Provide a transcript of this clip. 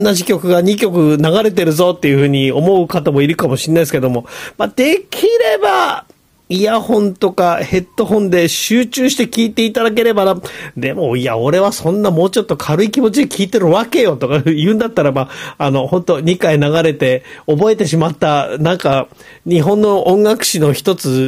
同じ曲が2曲流れてるぞっていうふうに思う方もいるかもしれないですけども、できれば、イヤホンとかヘッドホンで集中して聞いていただければな。でも、いや、俺はそんなもうちょっと軽い気持ちで聞いてるわけよとか言うんだったら本当2回流れて覚えてしまった、なんか、日本の音楽史の一つ